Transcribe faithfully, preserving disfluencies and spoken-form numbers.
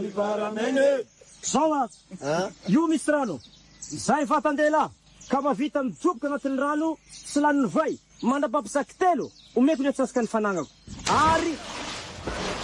Sao io misy rano. Zay vatandela ka mavita mijoboka anatin'ny rano sy laniny vai mandrapapisaky telo omeko ny atsasaka ny fanagnako. Ary